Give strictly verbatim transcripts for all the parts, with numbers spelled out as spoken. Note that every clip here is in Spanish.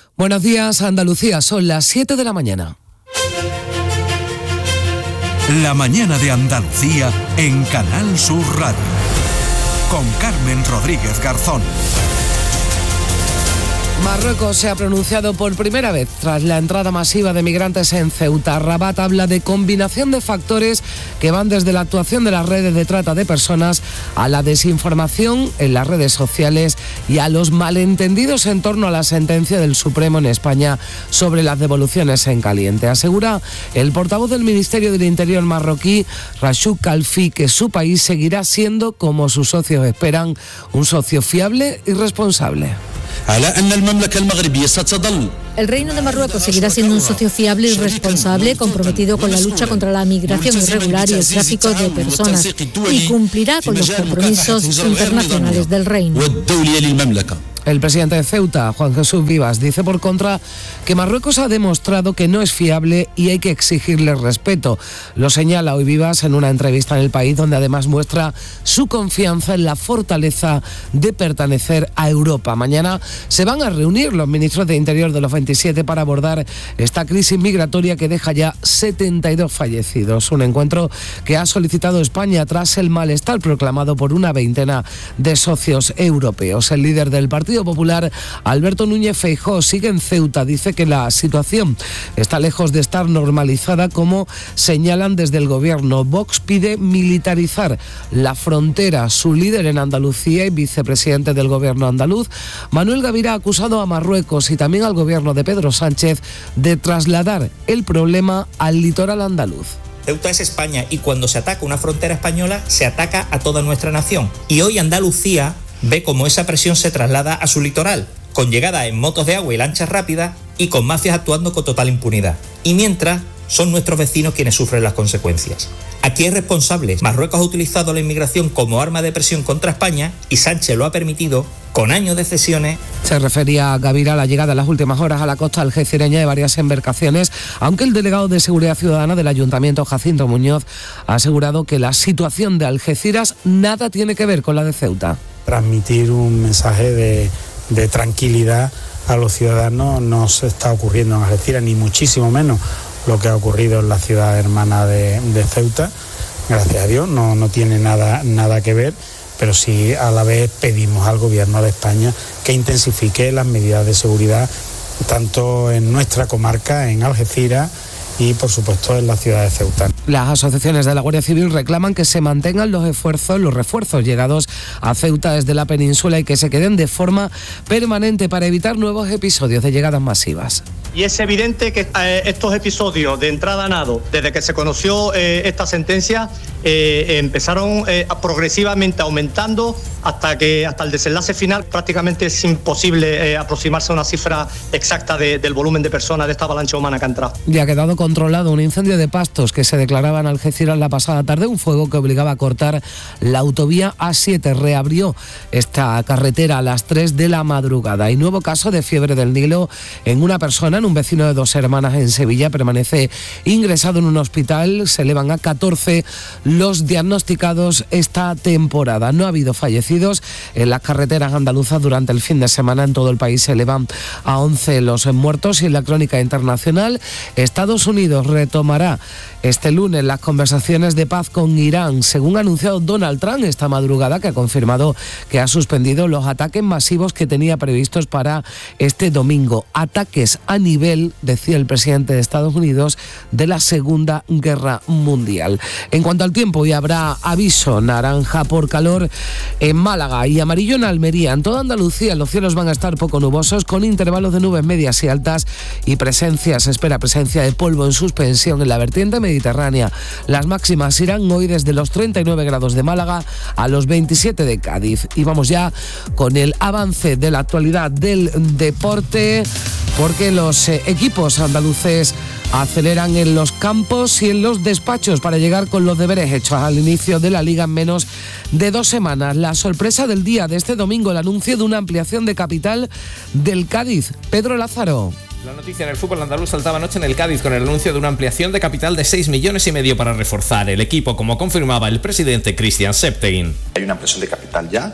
Buenos días, Andalucía, son las siete de la mañana. La mañana de Andalucía en Canal Sur Radio, con Carmen Rodríguez Garzón. Marruecos se ha pronunciado por primera vez tras la entrada masiva de migrantes en Ceuta. Rabat habla de combinación de factores que van desde la actuación de las redes de trata de personas a la desinformación en las redes sociales y a los malentendidos en torno a la sentencia del Supremo en España sobre las devoluciones en caliente. Asegura el portavoz del Ministerio del Interior marroquí, Rachid Khalfi, que su país seguirá siendo, como sus socios esperan, un socio fiable y responsable. El Reino de Marruecos seguirá siendo un socio fiable y responsable, comprometido con la lucha contra la migración irregular y el tráfico de personas, y cumplirá con los compromisos internacionales del Reino. El presidente de Ceuta, Juan Jesús Vivas, dice por contra que Marruecos ha demostrado que no es fiable y hay que exigirle respeto. Lo señala hoy Vivas en una entrevista en El País, donde además muestra su confianza en la fortaleza de pertenecer a Europa. Mañana se van a reunir los ministros de Interior de los veintisiete para abordar esta crisis migratoria que deja ya setenta y dos fallecidos. Un encuentro que ha solicitado España tras el malestar proclamado por una veintena de socios europeos. El líder del Partido Popular, Alberto Núñez Feijóo, sigue en Ceuta. Dice que la situación está lejos de estar normalizada, como señalan desde el gobierno. Vox pide militarizar la frontera. Su líder en Andalucía y vicepresidente del gobierno andaluz, Manuel Gavira, ha acusado a Marruecos y también al gobierno de Pedro Sánchez de trasladar el problema al litoral andaluz. Ceuta es España y cuando se ataca una frontera española se ataca a toda nuestra nación. Y hoy Andalucía ve cómo esa presión se traslada a su litoral, con llegada en motos de agua y lanchas rápidas y con mafias actuando con total impunidad. Y mientras, son nuestros vecinos quienes sufren las consecuencias. Aquí hay responsables. Marruecos ha utilizado la inmigración como arma de presión contra España y Sánchez lo ha permitido con años de cesiones. Se refería a Gavira a la llegada en las últimas horas a la costa algecireña de varias embarcaciones, aunque el delegado de Seguridad Ciudadana del Ayuntamiento, Jacinto Muñoz, ha asegurado que la situación de Algeciras nada tiene que ver con la de Ceuta. Transmitir un mensaje de, de tranquilidad a los ciudadanos. No se está ocurriendo en Algeciras, ni muchísimo menos lo que ha ocurrido en la ciudad hermana de, de Ceuta. Gracias a Dios, no, no tiene nada, nada que ver, pero sí a la vez pedimos al gobierno de España que intensifique las medidas de seguridad, tanto en nuestra comarca, en Algeciras, y por supuesto en la ciudad de Ceuta. Las asociaciones de la Guardia Civil reclaman que se mantengan los esfuerzos, los refuerzos llegados a Ceuta desde la península y que se queden de forma permanente para evitar nuevos episodios de llegadas masivas. Y es evidente que eh, estos episodios de entrada a nado, desde que se conoció eh, esta sentencia, eh, empezaron eh, progresivamente aumentando hasta que hasta el desenlace final prácticamente es imposible eh, aproximarse a una cifra exacta de, del volumen de personas de esta avalancha humana que ha entrado. Ya ha quedado controlado un incendio de pastos que se declaraba en Algeciras la pasada tarde, un fuego que obligaba a cortar la autovía A siete. Reabrió esta carretera a las tres de la madrugada. Y nuevo caso de fiebre del Nilo en una persona, en un vecino de Dos Hermanas en Sevilla. Permanece ingresado en un hospital. Se elevan a catorce los diagnosticados esta temporada. No ha habido fallecidos en las carreteras andaluzas durante el fin de semana. En todo el país se elevan a once los muertos. Y en la crónica internacional, Estados Unidos retomará este lunes las conversaciones de paz con Irán, según ha anunciado Donald Trump esta madrugada, que ha confirmado que ha suspendido los ataques masivos que tenía previstos para este domingo. Ataques a nivel, decía el presidente de Estados Unidos, de la Segunda Guerra Mundial. En cuanto al tiempo, hoy habrá aviso naranja por calor en Málaga y amarillo en Almería. En toda Andalucía los cielos van a estar poco nubosos, con intervalos de nubes medias y altas y presencia, se espera presencia de polvo en suspensión en la vertiente mediterránea. Las máximas irán hoy desde los treinta y nueve grados de Málaga a los veintisiete de Cádiz. Y vamos ya con el avance de la actualidad del deporte, porque los eh, equipos andaluces aceleran en los campos y en los despachos para llegar con los deberes hechos al inicio de la Liga en menos de dos semanas. La sorpresa del día de este domingo, el anuncio de una ampliación de capital del Cádiz. Pedro Lázaro. La noticia en el fútbol andaluz saltaba anoche en el Cádiz con el anuncio de una ampliación de capital de seis millones y medio para reforzar el equipo, como confirmaba el presidente Christian Septein. Hay una ampliación de capital ya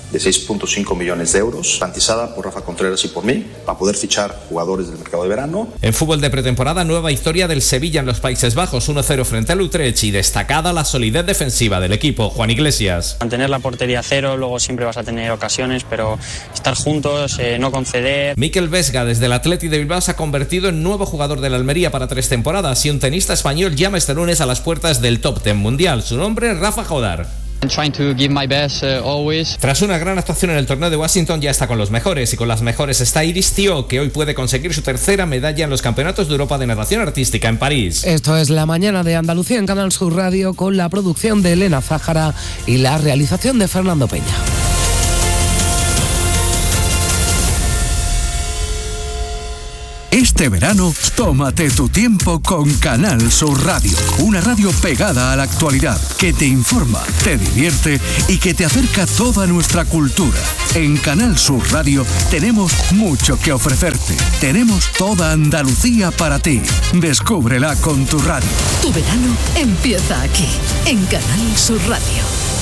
de seis punto cinco millones de euros, garantizada por Rafa Contreras y por mí, para poder fichar jugadores del mercado de verano. En fútbol de pretemporada, nueva historia del Sevilla en los Países Bajos, uno cero frente al Utrecht, y destacada la solidez defensiva del equipo. Juan Iglesias. Mantener la portería cero, luego siempre vas a tener ocasiones, pero estar juntos, eh, no conceder. Mikel Vesga, desde el Athletic de Bilbao, se ha convertido en nuevo jugador del Almería para tres temporadas, y un tenista español llama este lunes a las puertas del top ten mundial. Su nombre es Rafa Jodar. Tras una gran actuación en el torneo de Washington, ya está con los mejores, y con las mejores está Iris Tío, que hoy puede conseguir su tercera medalla en los Campeonatos de Europa de Natación Artística en París. Esto es La Mañana de Andalucía en Canal Sur Radio, con la producción de Elena Zájara y la realización de Fernando Peña. Este verano, tómate tu tiempo con Canal Sur Radio. Una radio pegada a la actualidad, que te informa, te divierte y que te acerca toda nuestra cultura. En Canal Sur Radio tenemos mucho que ofrecerte. Tenemos toda Andalucía para ti. Descúbrela con tu radio. Tu verano empieza aquí, en Canal Sur Radio.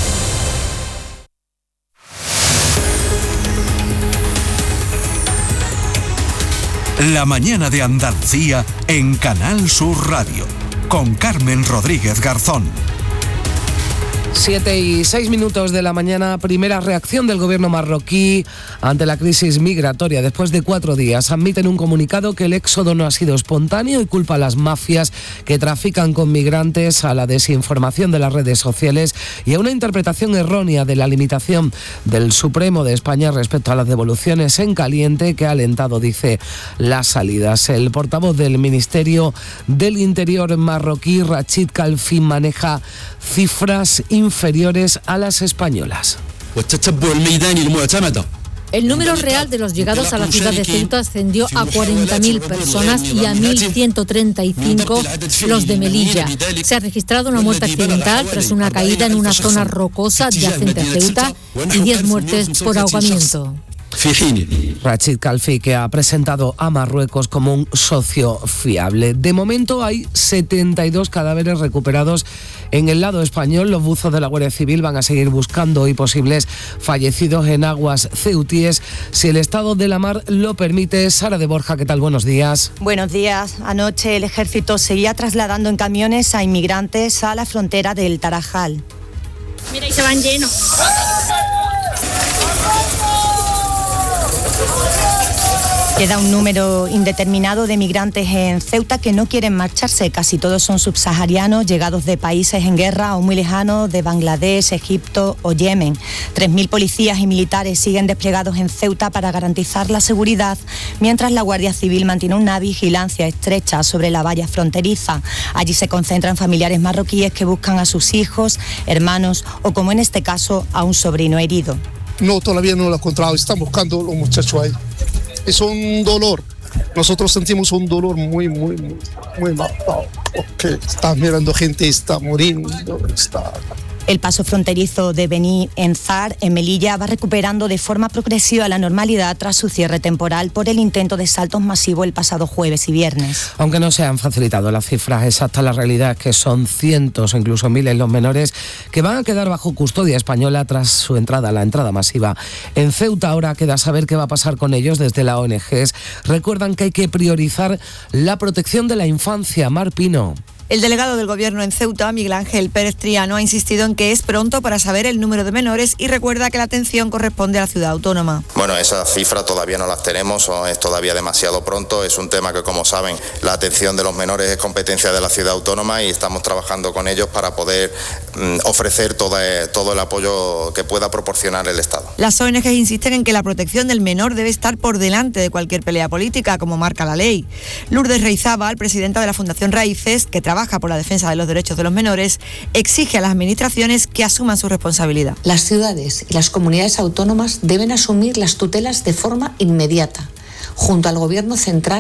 La mañana de Andalucía en Canal Sur Radio, con Carmen Rodríguez Garzón. Siete y seis minutos de la mañana, primera reacción del gobierno marroquí ante la crisis migratoria. Después de cuatro días, admite en un comunicado que el éxodo no ha sido espontáneo y culpa a las mafias que trafican con migrantes, a la desinformación de las redes sociales y a una interpretación errónea de la limitación del Supremo de España respecto a las devoluciones en caliente, que ha alentado, dice, las salidas. El portavoz del Ministerio del Interior marroquí, Rachid Kalfi, maneja cifras inferiores a las españolas. El número real de los llegados a la ciudad de Ceuta ascendió a cuarenta mil personas y a mil ciento treinta y cinco los de Melilla. Se ha registrado una muerte accidental tras una caída en una zona rocosa adyacente a Ceuta y diez muertes por ahogamiento. Rachid Kalfi, que ha presentado a Marruecos como un socio fiable. De momento hay setenta y dos cadáveres recuperados en el lado español. Los buzos de la Guardia Civil van a seguir buscando hoy posibles fallecidos en aguas ceutíes, si el estado de la mar lo permite. Sara de Borja, ¿qué tal? Buenos días. Buenos días. Anoche el ejército seguía trasladando en camiones a inmigrantes a la frontera del Tarajal. Mira, y se van llenos. Queda un número indeterminado de migrantes en Ceuta que no quieren marcharse. Casi todos son subsaharianos, llegados de países en guerra o muy lejanos, de Bangladesh, Egipto o Yemen. tres mil policías y militares siguen desplegados en Ceuta para garantizar la seguridad, mientras la Guardia Civil mantiene una vigilancia estrecha sobre la valla fronteriza. Allí se concentran familiares marroquíes que buscan a sus hijos, hermanos o, como en este caso, a un sobrino herido. No, todavía no lo he encontrado. Están buscando a los muchachos ahí. Es un dolor. Nosotros sentimos un dolor muy, muy, muy, muy marcado. Porque está mirando gente, está muriendo, está... El paso fronterizo de Beni Enzar, en Melilla, va recuperando de forma progresiva la normalidad tras su cierre temporal por el intento de saltos masivos el pasado jueves y viernes. Aunque no se han facilitado las cifras exactas, la realidad es que son cientos o incluso miles los menores que van a quedar bajo custodia española tras su entrada, la entrada masiva en Ceuta. Ahora queda saber qué va a pasar con ellos. Desde la O N Ges recuerdan que hay que priorizar la protección de la infancia. Mar Pino. El delegado del Gobierno en Ceuta, Miguel Ángel Pérez Triano, ha insistido en que es pronto para saber el número de menores y recuerda que la atención corresponde a la ciudad autónoma. Bueno, esa cifra todavía no las tenemos, es todavía demasiado pronto. Es un tema que, como saben, la atención de los menores es competencia de la ciudad autónoma y estamos trabajando con ellos para poder mm, ofrecer todo, todo el apoyo que pueda proporcionar el Estado. Las O N Ges insisten en que la protección del menor debe estar por delante de cualquier pelea política, como marca la ley. Lourdes Reizábal, presidenta de la Fundación Raíces, que trabaja por la defensa de los derechos de los menores, exige a las administraciones que asuman su responsabilidad. Las ciudades y las comunidades autónomas deben asumir las tutelas de forma inmediata. Junto al Gobierno central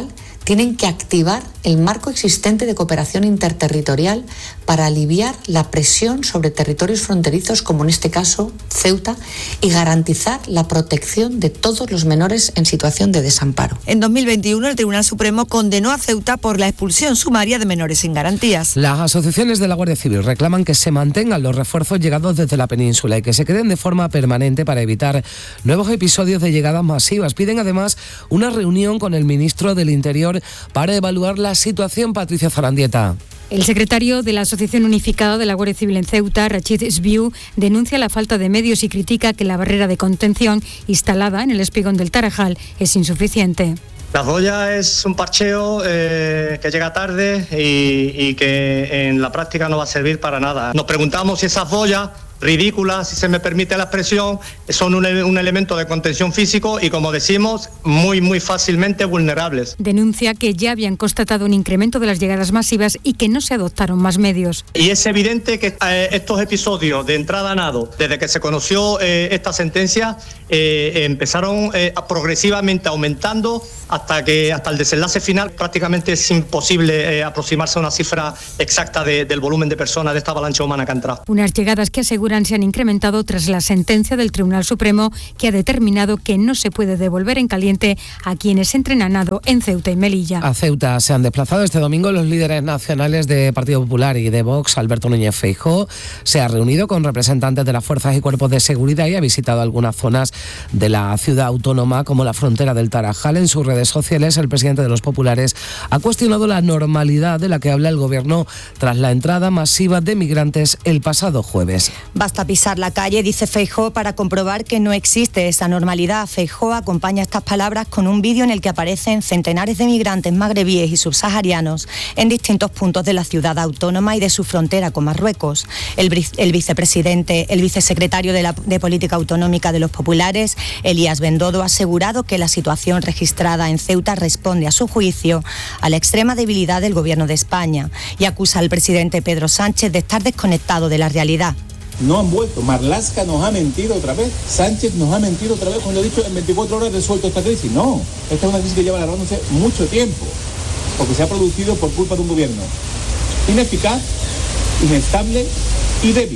tienen que activar el marco existente de cooperación interterritorial para aliviar la presión sobre territorios fronterizos, como en este caso Ceuta, y garantizar la protección de todos los menores en situación de desamparo. En dos mil veintiuno, el Tribunal Supremo condenó a Ceuta por la expulsión sumaria de menores sin garantías. Las asociaciones de la Guardia Civil reclaman que se mantengan los refuerzos llegados desde la península y que se queden de forma permanente para evitar nuevos episodios de llegadas masivas. Piden además una reunión con el ministro del Interior para evaluar la situación. Patricia Zarandieta. El secretario de la Asociación Unificada de la Guardia Civil en Ceuta, Rachid Sbiu, denuncia la falta de medios y critica que la barrera de contención instalada en el espigón del Tarajal es insuficiente. La boya es un parcheo eh, que llega tarde y, y que en la práctica no va a servir para nada. Nos preguntamos si esas boyas ridículas, si se me permite la expresión, son un, un elemento de contención físico y, como decimos, muy, muy fácilmente vulnerables. Denuncia que ya habían constatado un incremento de las llegadas masivas y que no se adoptaron más medios. Y es evidente que eh, estos episodios de entrada a nado, desde que se conoció eh, esta sentencia, eh, empezaron eh, progresivamente aumentando hasta que hasta el desenlace final prácticamente es imposible eh, aproximarse a una cifra exacta de, del volumen de personas de esta avalancha humana que ha entrado. Unas llegadas que aseguran se han incrementado tras la sentencia del Tribunal Supremo, que ha determinado que no se puede devolver en caliente a quienes entren a nado en Ceuta y Melilla. A Ceuta se han desplazado este domingo los líderes nacionales de Partido Popular y de Vox. Alberto Núñez Feijóo se ha reunido con representantes de las fuerzas y cuerpos de seguridad y ha visitado algunas zonas de la ciudad autónoma, como la frontera del Tarajal. En sus redes sociales, el presidente de los populares ha cuestionado la normalidad de la que habla el gobierno tras la entrada masiva de migrantes el pasado jueves. Basta pisar la calle, dice Feijóo, para comprobar que no existe esa normalidad. Feijóo acompaña estas palabras con un vídeo en el que aparecen centenares de migrantes magrebíes y subsaharianos en distintos puntos de la ciudad autónoma y de su frontera con Marruecos. El, el vicepresidente, el vicesecretario de, la, de Política Autonómica de los Populares, Elías Bendodo, ha asegurado que la situación registrada en Ceuta responde, a su juicio, a la extrema debilidad del gobierno de España y acusa al presidente Pedro Sánchez de estar desconectado de la realidad. No han vuelto. Marlaska nos ha mentido otra vez. Sánchez nos ha mentido otra vez cuando ha dicho en veinticuatro horas resuelto esta crisis. No, esta es una crisis que lleva alargándose mucho tiempo, porque se ha producido por culpa de un gobierno ineficaz, inestable y débil.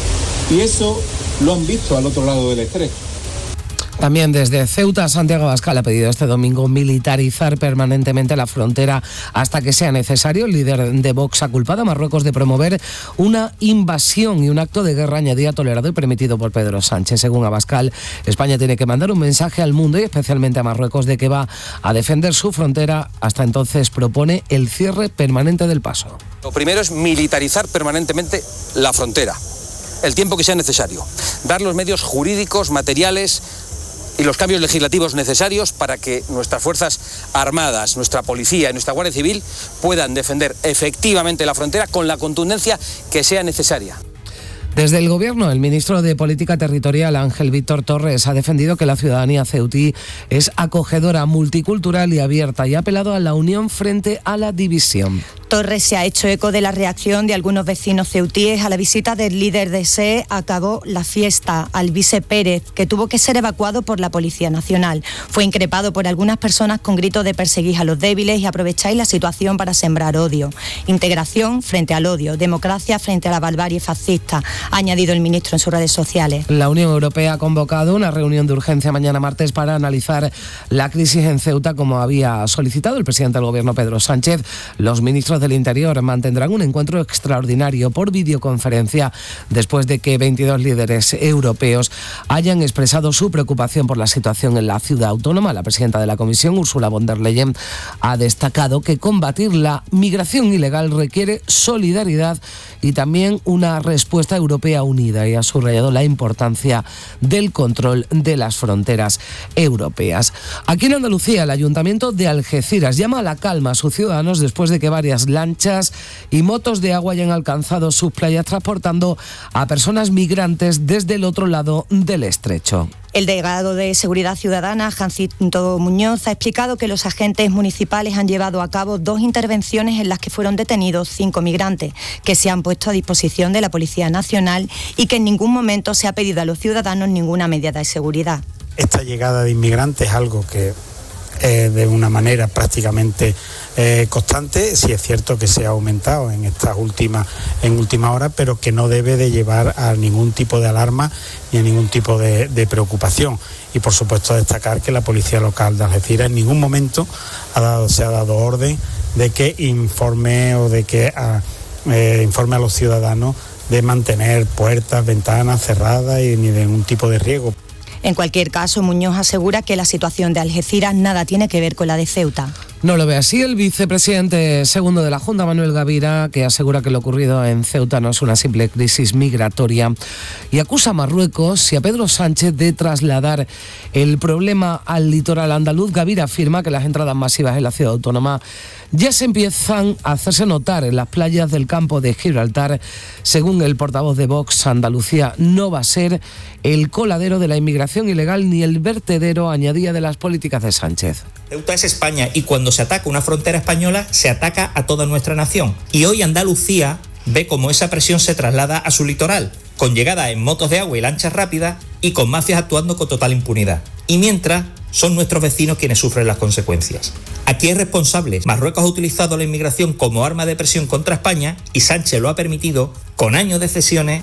Y eso lo han visto al otro lado del estrecho. También desde Ceuta, Santiago Abascal ha pedido este domingo militarizar permanentemente la frontera hasta que sea necesario. El líder de Vox ha culpado a Marruecos de promover una invasión y un acto de guerra añadida tolerado y permitido por Pedro Sánchez. Según Abascal, España tiene que mandar un mensaje al mundo y especialmente a Marruecos de que va a defender su frontera. Hasta entonces propone el cierre permanente del paso. Lo primero es militarizar permanentemente la frontera, el tiempo que sea necesario, dar los medios jurídicos, materiales y los cambios legislativos necesarios para que nuestras Fuerzas Armadas, nuestra Policía y nuestra Guardia Civil puedan defender efectivamente la frontera con la contundencia que sea necesaria. Desde el Gobierno, el ministro de Política Territorial, Ángel Víctor Torres, ha defendido que la ciudadanía ceutí es acogedora, multicultural y abierta y ha apelado a la unión frente a la división. Torres se ha hecho eco de la reacción de algunos vecinos ceutíes a la visita del líder de S E. Acabó la fiesta, Alvise Pérez, que tuvo que ser evacuado por la Policía Nacional. Fue increpado por algunas personas con gritos de perseguir a los débiles y aprovecháis la situación para sembrar odio. Integración frente al odio, democracia frente a la barbarie fascista, ha añadido el ministro en sus redes sociales. La Unión Europea ha convocado una reunión de urgencia mañana martes para analizar la crisis en Ceuta, como había solicitado el presidente del Gobierno, Pedro Sánchez. Los ministros del Interior mantendrán un encuentro extraordinario por videoconferencia después de que veintidós líderes europeos hayan expresado su preocupación por la situación en la ciudad autónoma. La presidenta de la Comisión, Ursula von der Leyen, ha destacado que combatir la migración ilegal requiere solidaridad y también una respuesta europea unida, y ha subrayado la importancia del control de las fronteras europeas. Aquí en Andalucía, el Ayuntamiento de Algeciras llama a la calma a sus ciudadanos después de que varias lanchas y motos de agua hayan alcanzado sus playas transportando a personas migrantes desde el otro lado del estrecho. El delegado de Seguridad Ciudadana, Jacinto Muñoz, ha explicado que los agentes municipales han llevado a cabo dos intervenciones en las que fueron detenidos cinco migrantes, que se han puesto a disposición de la Policía Nacional y que en ningún momento se ha pedido a los ciudadanos ninguna medida de seguridad. Esta llegada de inmigrantes es algo que eh, de una manera prácticamente eh, constante. Sí es cierto que se ha aumentado en estas últimas en última hora, pero que no debe de llevar a ningún tipo de alarma ni a ningún tipo de, de preocupación. Y por supuesto destacar que la Policía Local de Algeciras en ningún momento ha dado, se ha dado orden de que informe o de que a, eh, informe a los ciudadanos de mantener puertas, ventanas cerradas y ni de ningún tipo de riesgo. En cualquier caso, Muñoz asegura que la situación de Algeciras nada tiene que ver con la de Ceuta. No lo ve así el vicepresidente segundo de la Junta, Manuel Gavira, que asegura que lo ocurrido en Ceuta no es una simple crisis migratoria y acusa a Marruecos y a Pedro Sánchez de trasladar el problema al litoral andaluz. Gavira afirma que las entradas masivas en la ciudad autónoma ya se empiezan a hacerse notar en las playas del campo de Gibraltar. Según el portavoz de Vox, Andalucía no va a ser el coladero de la inmigración ilegal ni el vertedero, añadía, de las políticas de Sánchez. Ceuta es España y cuando se ataca una frontera española se ataca a toda nuestra nación. Y hoy Andalucía ve cómo esa presión se traslada a su litoral, con llegada en motos de agua y lanchas rápidas y con mafias actuando con total impunidad. Y mientras son nuestros vecinos quienes sufren las consecuencias. Aquí hay responsables. Marruecos ha utilizado la inmigración como arma de presión contra España y Sánchez lo ha permitido con años de cesiones.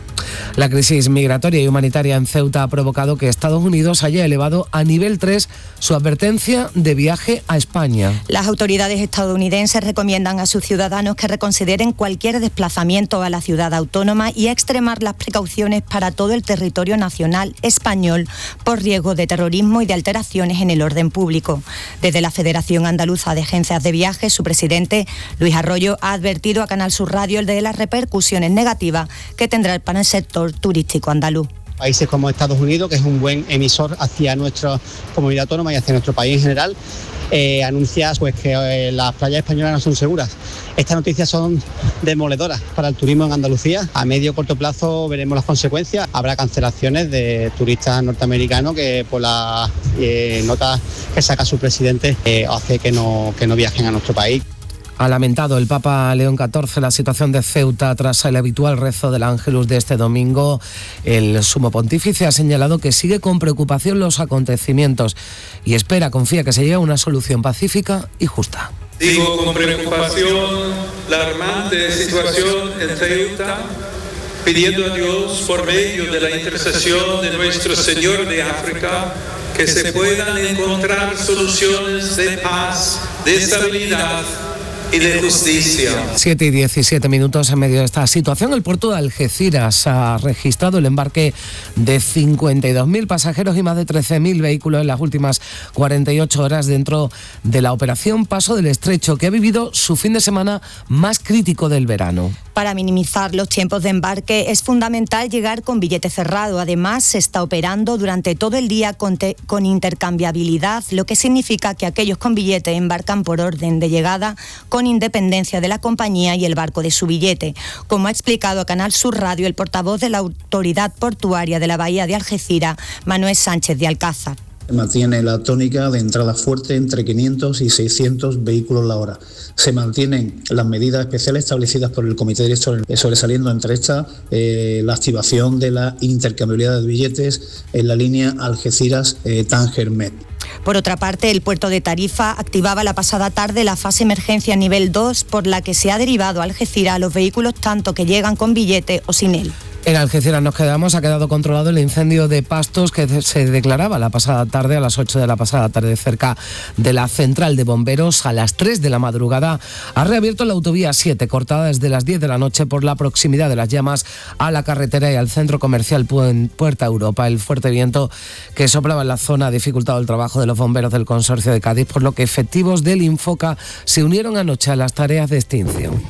La crisis migratoria y humanitaria en Ceuta ha provocado que Estados Unidos haya elevado a nivel tres su advertencia de viaje a España. Las autoridades estadounidenses recomiendan a sus ciudadanos que reconsideren cualquier desplazamiento a la ciudad autónoma y a extremar las precauciones para todo el territorio nacional español por riesgo de terrorismo y de alteraciones en el orden público. Desde la Federación Andaluza de Agencias de Viajes, su presidente, Luis Arroyo, ha advertido a Canal Sur Radio de las repercusiones negativas que tendrá para el sector turístico andaluz. Países como Estados Unidos, que es un buen emisor hacia nuestra comunidad autónoma y hacia nuestro país en general, eh, anuncia pues, que eh, las playas españolas no son seguras. Estas noticias son demoledoras para el turismo en Andalucía. A medio o corto plazo veremos las consecuencias. Habrá cancelaciones de turistas norteamericanos que por las eh, notas que saca su presidente eh, hace que no, que no viajen a nuestro país. Ha lamentado el Papa León catorce la situación de Ceuta tras el habitual rezo del Ángelus de este domingo. El sumo pontífice ha señalado que sigue con preocupación los acontecimientos y espera, confía que se llegue a una solución pacífica y justa. Digo con preocupación la alarmante situación en Ceuta, pidiendo a Dios por medio de la intercesión de nuestro Señor de África que se puedan encontrar soluciones de paz, de estabilidad y de justicia. siete y diecisiete minutos. En medio de esta situación, el puerto de Algeciras ha registrado el embarque de cincuenta y dos mil pasajeros y más de trece mil vehículos en las últimas cuarenta y ocho horas dentro de la operación Paso del Estrecho, que ha vivido su fin de semana más crítico del verano. Para minimizar los tiempos de embarque es fundamental llegar con billete cerrado. Además, se está operando durante todo el día con, te- con intercambiabilidad, lo que significa que aquellos con billete embarcan por orden de llegada con independencia de la compañía y el barco de su billete. Como ha explicado a Canal Sur Radio el portavoz de la Autoridad Portuaria de la Bahía de Algeciras, Manuel Sánchez de Alcázar. Mantiene la tónica de entrada fuerte entre quinientos y seiscientos vehículos la hora. Se mantienen las medidas especiales establecidas por el Comité Director, sobresaliendo entre estas eh, la activación de la intercambiabilidad de billetes en la línea Algeciras-Tánger-Met. Por otra parte, el puerto de Tarifa activaba la pasada tarde la fase emergencia nivel dos, por la que se ha derivado a Algeciras a los vehículos tanto que llegan con billete o sin él. En Algeciras nos quedamos, ha quedado controlado el incendio de pastos que se declaraba la pasada tarde, a las ocho de la pasada tarde, cerca de la central de bomberos. A las tres de la madrugada ha reabierto la autovía siete, cortada desde las diez de la noche por la proximidad de las llamas a la carretera y al centro comercial Puerta Europa. El fuerte viento que soplaba en la zona ha dificultado el trabajo de los bomberos del Consorcio de Cádiz, por lo que efectivos del Infoca se unieron anoche a las tareas de extinción.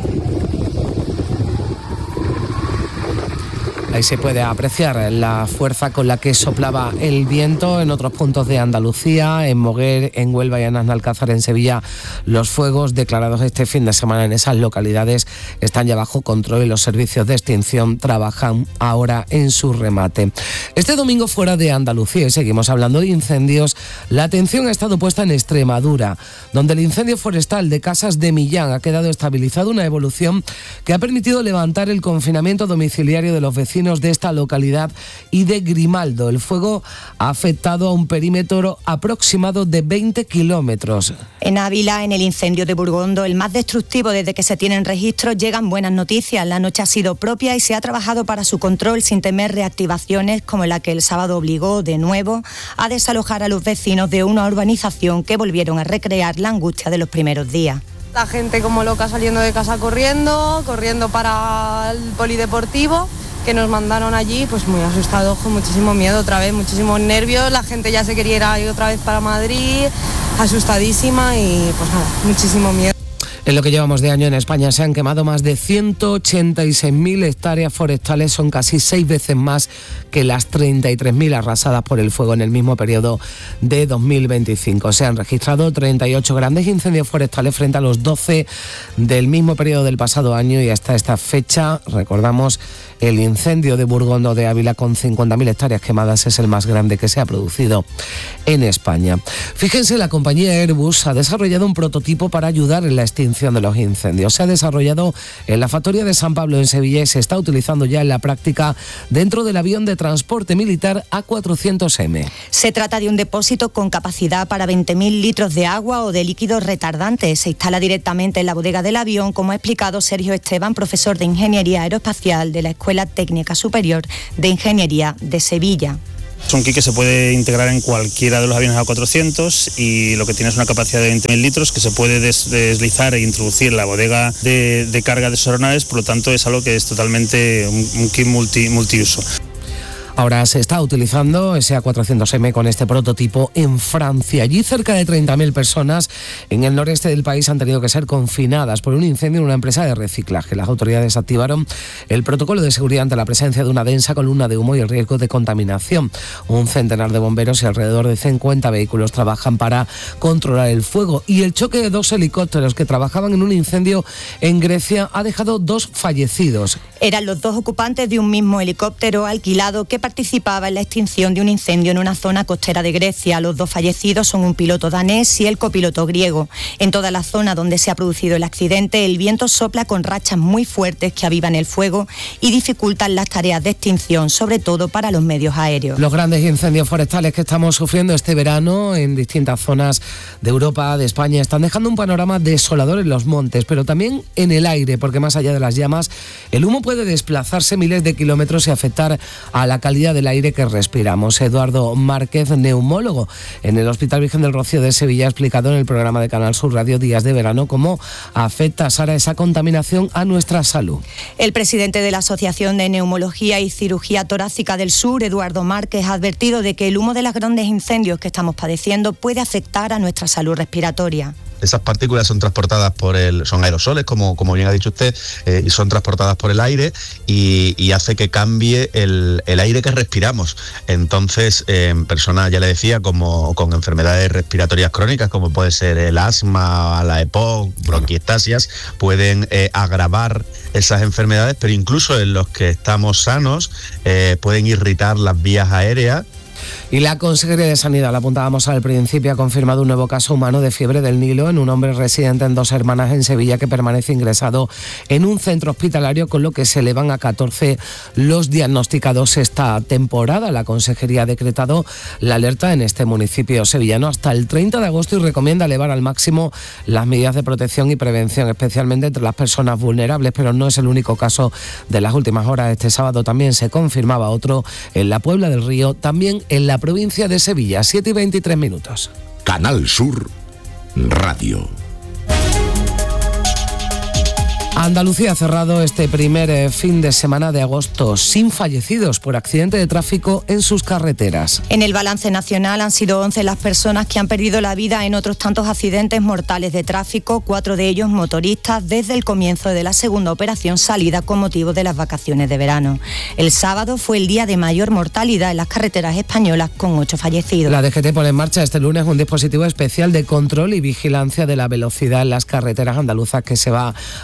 Ahí se puede apreciar la fuerza con la que soplaba el viento en otros puntos de Andalucía, en Moguer, en Huelva y en Alcázar, en Sevilla. Los fuegos declarados este fin de semana en esas localidades están ya bajo control y los servicios de extinción trabajan ahora en su remate. Este domingo, fuera de Andalucía, y seguimos hablando de incendios, la atención ha estado puesta en Extremadura, donde el incendio forestal de Casas de Millán ha quedado estabilizado, una evolución que ha permitido levantar el confinamiento domiciliario de los vecinos vecinos de esta localidad y de Grimaldo. El fuego ha afectado a un perímetro aproximado de veinte kilómetros. En Ávila, en el incendio de Burgondo, el más destructivo desde que se tienen registros, llegan buenas noticias. La noche ha sido propia y se ha trabajado para su control sin temer reactivaciones como la que el sábado obligó de nuevo a desalojar a los vecinos de una urbanización que volvieron a recrear la angustia de los primeros días. La gente como loca saliendo de casa corriendo, corriendo para el polideportivo, que nos mandaron allí, pues muy asustados, con muchísimo miedo otra vez, muchísimos nervios, la gente ya se quería ir otra vez para Madrid, asustadísima y pues nada, muchísimo miedo. En lo que llevamos de año en España se han quemado más de ciento ochenta y seis mil hectáreas forestales, son casi seis veces más que las treinta y tres mil arrasadas por el fuego en el mismo periodo de dos mil veinticinco. Se han registrado treinta y ocho grandes incendios forestales frente a los doce del mismo periodo del pasado año y hasta esta fecha, recordamos, el incendio de Burgondo de Ávila con cincuenta mil hectáreas quemadas es el más grande que se ha producido en España. Fíjense, la compañía Airbus ha desarrollado un prototipo para ayudar en la extinción de los incendios. Se ha desarrollado en la factoría de San Pablo en Sevilla y se está utilizando ya en la práctica dentro del avión de transporte militar A cuatrocientos eme. Se trata de un depósito con capacidad para veinte mil litros de agua o de líquidos retardantes. Se instala directamente en la bodega del avión, como ha explicado Sergio Esteban, profesor de Ingeniería Aeroespacial de la Escuela Técnica Superior de Ingeniería de Sevilla. Es un kit que se puede integrar en cualquiera de los aviones A cuatrocientos y lo que tiene es una capacidad de veinte mil litros que se puede des- deslizar e introducir en la bodega de, de carga de sus aeronaves, por lo tanto es algo que es totalmente un, un kit multi, multiuso. Ahora se está utilizando ese A cuatrocientos eme con este prototipo en Francia. Allí cerca de treinta mil personas en el noreste del país han tenido que ser confinadas por un incendio en una empresa de reciclaje. Las autoridades activaron el protocolo de seguridad ante la presencia de una densa columna de humo y el riesgo de contaminación. Un centenar de bomberos y alrededor de cincuenta vehículos trabajan para controlar el fuego. Y el choque de dos helicópteros que trabajaban en un incendio en Grecia ha dejado dos fallecidos. Eran los dos ocupantes de un mismo helicóptero alquilado que participaba en la extinción de un incendio en una zona costera de Grecia. Los dos fallecidos son un piloto danés y el copiloto griego. En toda la zona donde se ha producido el accidente, el viento sopla con rachas muy fuertes que avivan el fuego y dificultan las tareas de extinción, sobre todo para los medios aéreos. Los grandes incendios forestales que estamos sufriendo este verano en distintas zonas de Europa, de España, están dejando un panorama desolador en los montes, pero también en el aire, porque más allá de las llamas, el humo puede desplazarse miles de kilómetros y afectar a la calidad del aire que respiramos. Eduardo Márquez, neumólogo en el Hospital Virgen del Rocío de Sevilla, ha explicado en el programa de Canal Sur Radio Días de Verano cómo afecta, Sara, esa contaminación a nuestra salud. El presidente de la Asociación de Neumología y Cirugía Torácica del Sur, Eduardo Márquez, ha advertido de que el humo de los grandes incendios que estamos padeciendo puede afectar a nuestra salud respiratoria. Esas partículas son transportadas por el, son aerosoles, como, como bien ha dicho usted, eh, y son transportadas por el aire y, y hace que cambie el, el aire que respiramos. Entonces, en eh, personas, ya le decía, como con enfermedades respiratorias crónicas, como puede ser el asma, la EPOC, bronquiectasias, pueden eh, agravar esas enfermedades, pero incluso en los que estamos sanos, eh, pueden irritar las vías aéreas. Y la Consejería de Sanidad, lo apuntábamos al principio, ha confirmado un nuevo caso humano de fiebre del Nilo en un hombre residente en Dos Hermanas en Sevilla que permanece ingresado en un centro hospitalario, con lo que se elevan a catorce los diagnosticados esta temporada. La Consejería ha decretado la alerta en este municipio sevillano hasta el treinta de agosto y recomienda elevar al máximo las medidas de protección y prevención, especialmente entre las personas vulnerables, pero no es el único caso de las últimas horas. Este sábado también se confirmaba otro en la Puebla del Río, también en la provincia de Sevilla. Siete y veintitrés minutos. Canal Sur Radio. Andalucía ha cerrado este primer fin de semana de agosto sin fallecidos por accidente de tráfico en sus carreteras. En el balance nacional han sido once las personas que han perdido la vida en otros tantos accidentes mortales de tráfico, cuatro de ellos motoristas, desde el comienzo de la segunda operación salida con motivo de las vacaciones de verano. El sábado fue el día de mayor mortalidad en las carreteras españolas, con ocho fallecidos. La D G T pone en marcha este lunes un dispositivo especial de control y vigilancia de la velocidad en las carreteras andaluzas que se va a probar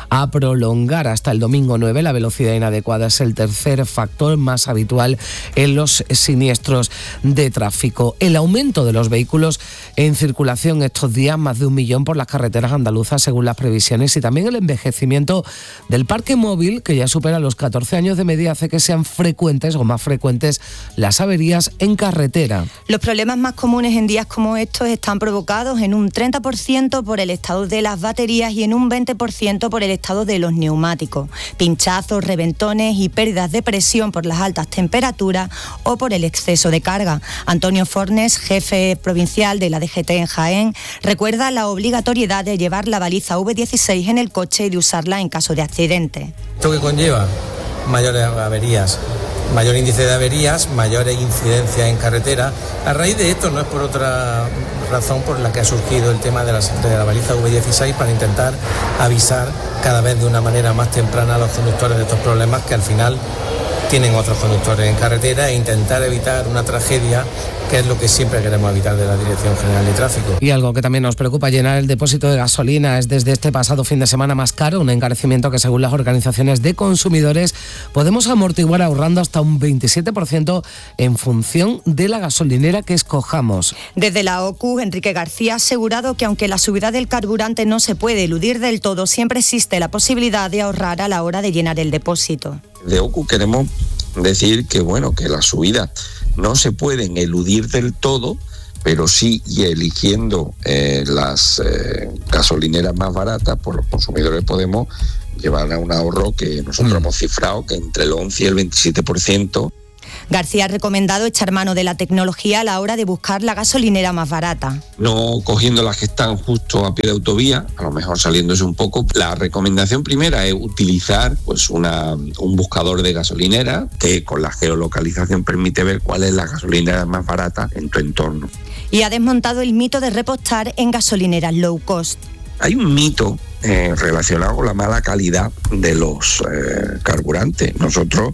prolongar hasta el domingo nueve. La velocidad inadecuada es el tercer factor más habitual en los siniestros de tráfico. El aumento de los vehículos en circulación estos días, más de un millón por las carreteras andaluzas según las previsiones, y también el envejecimiento del parque móvil, que ya supera los catorce años de media, hace que sean frecuentes o más frecuentes las averías en carretera. Los problemas más comunes en días como estos están provocados en un treinta por ciento por el estado de las baterías y en un veinte por ciento por el estado de los neumáticos. Pinchazos, reventones y pérdidas de presión por las altas temperaturas o por el exceso de carga. Antonio Fornes, jefe provincial de la D G T en Jaén, recuerda la obligatoriedad de llevar la baliza V dieciséis en el coche y de usarla en caso de accidente. ¿Esto qué conlleva? Mayores averías. Mayor índice de averías, mayores incidencias en carretera. A raíz de esto no es por otra razón por la que ha surgido el tema de la, de la baliza V dieciséis, para intentar avisar cada vez de una manera más temprana a los conductores de estos problemas que al final tienen otros conductores en carretera, e intentar evitar una tragedia, que es lo que siempre queremos evitar de la Dirección General de Tráfico. Y algo que también nos preocupa, llenar el depósito de gasolina es desde este pasado fin de semana más caro, un encarecimiento que según las organizaciones de consumidores podemos amortiguar ahorrando hasta un veintisiete por ciento en función de la gasolinera que escojamos. Desde la O C U, Enrique García ha asegurado que aunque la subida del carburante no se puede eludir del todo, siempre existe la posibilidad de ahorrar a la hora de llenar el depósito. De O C U queremos decir que bueno, que las subidas no se pueden eludir del todo, pero sí, y eligiendo eh, las eh, gasolineras más baratas, pues los consumidores podemos llevar a un ahorro que nosotros mm. hemos cifrado que entre el once y el veintisiete por ciento. García ha recomendado echar mano de la tecnología a la hora de buscar la gasolinera más barata. No cogiendo las que están justo a pie de autovía, a lo mejor saliéndose un poco. La recomendación primera es utilizar pues una, un buscador de gasolinera que con la geolocalización permite ver cuál es la gasolinera más barata en tu entorno. Y ha desmontado el mito de repostar en gasolineras low cost. Hay un mito eh, relacionado con la mala calidad de los eh, carburantes. Nosotros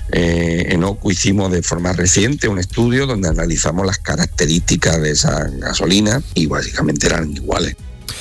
eh, en O C U hicimos de forma reciente un estudio donde analizamos las características de esa gasolina y básicamente eran iguales.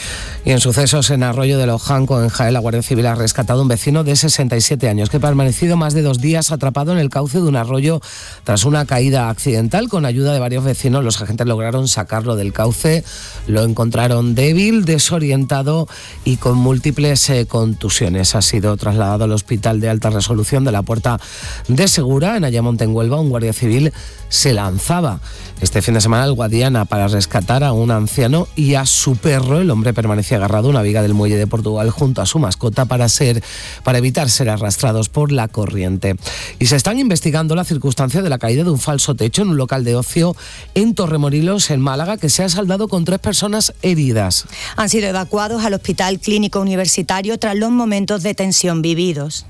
Y en sucesos en Arroyo de Lojanco, en Jaén, la Guardia Civil ha rescatado a un vecino de sesenta y siete años que ha permanecido más de dos días atrapado en el cauce de un arroyo tras una caída accidental. Con ayuda de varios vecinos, los agentes lograron sacarlo del cauce. Lo encontraron débil, desorientado y con múltiples eh, contusiones. Ha sido trasladado al Hospital de Alta Resolución de la Puerta de Segura, en Ayamonte, en Huelva. Un guardia civil se lanzaba este fin de semana al Guadiana para rescatar a un anciano y a su perro. El hombre permanecía agarrado a una viga del muelle de Portugal junto a su mascota para ser para evitar ser arrastrados por la corriente. Y se están investigando la circunstancia de la caída de un falso techo en un local de ocio en Torremolinos, en Málaga, que se ha saldado con tres personas heridas. Han sido evacuados al Hospital Clínico Universitario tras los momentos de tensión vividos.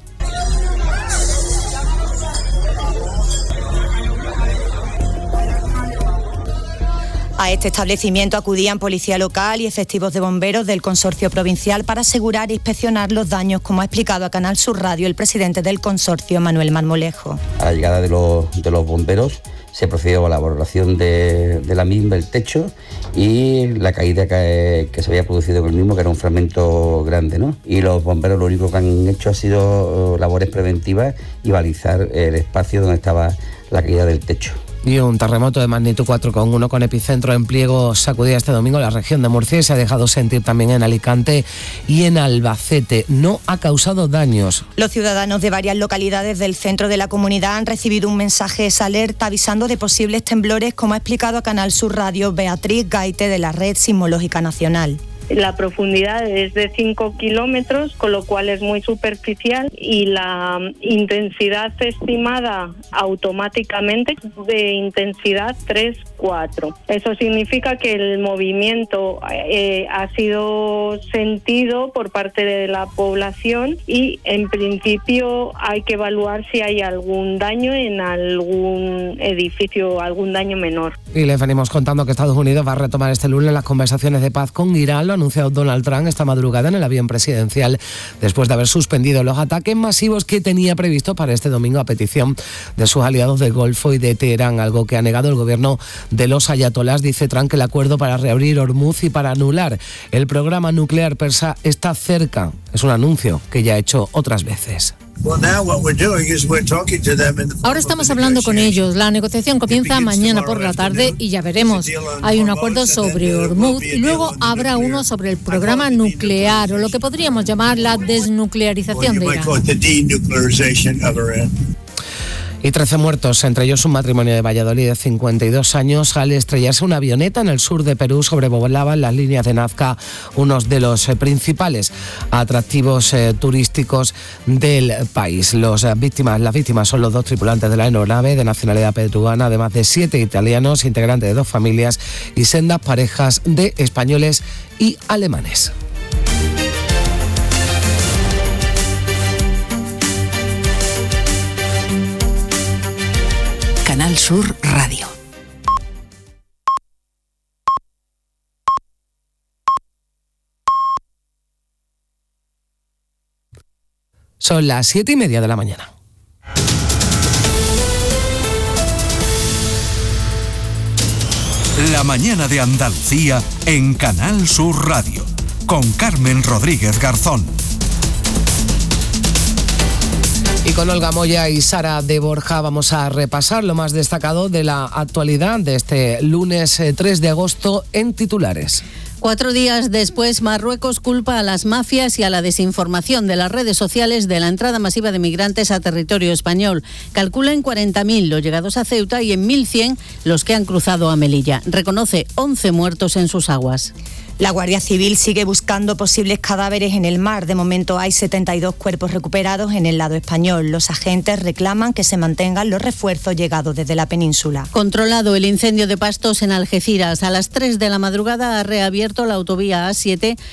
A este establecimiento acudían policía local y efectivos de bomberos del consorcio provincial para asegurar e inspeccionar los daños, como ha explicado a Canal Sur Radio el presidente del consorcio, Manuel Marmolejo. A la llegada de los, de los bomberos se procedió a la valoración de, de la misma, el techo, y la caída que, que se había producido en el mismo, que era un fragmento grande, ¿no? Y los bomberos lo único que han hecho ha sido labores preventivas y balizar el espacio donde estaba la caída del techo. Y un terremoto de magnitud cuatro coma uno con epicentro en Pliego sacudía este domingo la región de Murcia y se ha dejado sentir también en Alicante y en Albacete. No ha causado daños. Los ciudadanos de varias localidades del centro de la comunidad han recibido un mensaje esa alerta avisando de posibles temblores, como ha explicado a Canal Sur Radio Beatriz Gaite, de la Red Sismológica Nacional. La profundidad es de cinco kilómetros, con lo cual es muy superficial, y la intensidad estimada automáticamente de intensidad tres, cuatro. Eso significa que el movimiento eh, ha sido sentido por parte de la población y en principio hay que evaluar si hay algún daño en algún edificio, algún daño menor. Y les venimos contando que Estados Unidos va a retomar este lunes las conversaciones de paz con Irán. lo ha anunciado Donald Trump esta madrugada en el avión presidencial, después de haber suspendido los ataques masivos que tenía previsto para este domingo a petición de sus aliados del Golfo y de Teherán, algo que ha negado el gobierno de los ayatolás. Dice Trump que el acuerdo para reabrir Hormuz y para anular el programa nuclear persa está cerca. Es un anuncio que ya ha hecho otras veces. Ahora estamos hablando con ellos. La negociación comienza mañana por la tarde y ya veremos. Hay un acuerdo sobre Hormuz y luego habrá uno sobre el programa nuclear, o lo que podríamos llamar la desnuclearización de Irán. Y trece muertos, entre ellos un matrimonio de Valladolid de cincuenta y dos años, al estrellarse una avioneta en el sur de Perú. Sobrevolaban las líneas de Nazca, unos de los eh, principales atractivos eh, turísticos del país. Los eh, víctimas, las víctimas son los dos tripulantes de la aeronave de nacionalidad peruana, además de siete italianos, integrantes de dos familias, y sendas parejas de españoles y alemanes. Canal Sur Radio. Son las siete y media de la mañana. La mañana de Andalucía en Canal Sur Radio, con Carmen Rodríguez Garzón. Y con Olga Moya y Sara de Borja vamos a repasar lo más destacado de la actualidad de este lunes tres de agosto en titulares. Cuatro días después, Marruecos culpa a las mafias y a la desinformación de las redes sociales de la entrada masiva de migrantes a territorio español. Calcula en cuarenta mil los llegados a Ceuta y en mil cien los que han cruzado a Melilla. Reconoce once muertos en sus aguas. La Guardia Civil sigue buscando posibles cadáveres en el mar. De momento hay setenta y dos cuerpos recuperados en el lado español. Los agentes reclaman que se mantengan los refuerzos llegados desde la península. Controlado el incendio de pastos en Algeciras. A las tres de la madrugada ha reabierto la autovía A siete